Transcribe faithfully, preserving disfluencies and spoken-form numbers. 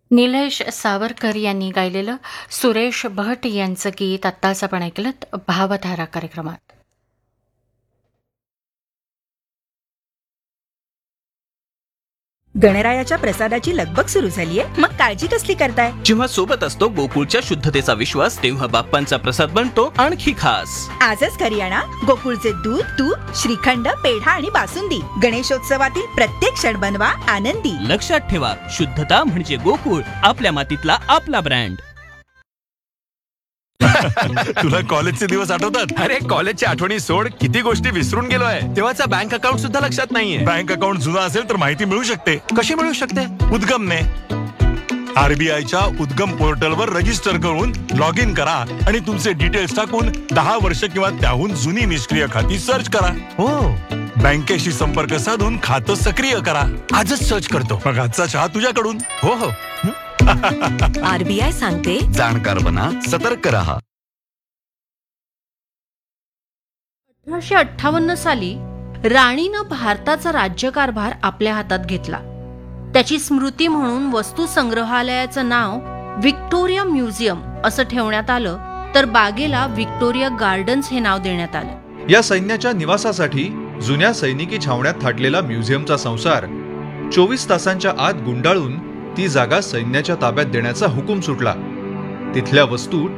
निलेश सावरकर यांनी गायलेलं सुरेश भट यांचं गीत आत्ताच आपण ऐकलं भावधारा कार्यक्रमात. गणरायाच्या प्रसादाची लगबग सुरू झालीये, मग काळजी कसली करताय? जेव्हा सोबत असतो गोकुळच्या शुद्धतेचा विश्वास, तेव्हा बाप्पांचा प्रसाद बनतो आणखी खास. आजच घरी आणा गोकुळचे दूध, तूप, श्रीखंड, पेढा आणि बासुंदी. गणेशोत्सवातील प्रत्येक क्षण बनवा आनंदी. लक्षात ठेवा, शुद्धता म्हणजे गोकुळ, आपल्या मातीतला आपला ब्रँड. तुला कॉलेजचे दिवस आठवतात? अरे कॉलेजच्या आठवणी सोड, किती गोष्टी विसरून गेलोय. तेव्हाचा बँक अकाउंट सुद्धा लक्षात नाहीये. बँक अकाउंट जुना असेल तर माहिती मिळू शकते. कशी मिळू शकते? उद्गमने. आरबीआयच्या उद्गम पोर्टलवर रजिस्टर करून लॉग इन करा आणि तुमचे डिटेल्स टाकून दहा वर्ष किंवा त्याहून जुनी निष्क्रिय खाती सर्च करा. हो, बँकेशी संपर्क साधून खातं सक्रिय करा. आजच सर्च करतो. मग आजचा चहा तुझ्याकडून. हो हो. आरबीआय सांगते, जाणकार बना, सतर्क रहा. अठराशे अठ्ठावन्न साली राणीनं भारताचा राज्यकारभार आपल्या हातात घेतला. त्याची स्मृती म्हणून वस्तू संग्रहालयाचं नाव व्हिक्टोरिया म्युझियम असं ठेवण्यात आलं, तर बागेला व्हिक्टोरिया गार्डन्स हे नाव देण्यात आलं. या सैन्याच्या निवासासाठी जुन्या सैनिकी छावण्यात थाटलेला म्युझियमचा संसार चोवीस तासांच्या आत गुंडाळून ती जागा सैन्याच्या ताब्यात देण्याचा हुकूम सुटला. तिथल्या वस्तू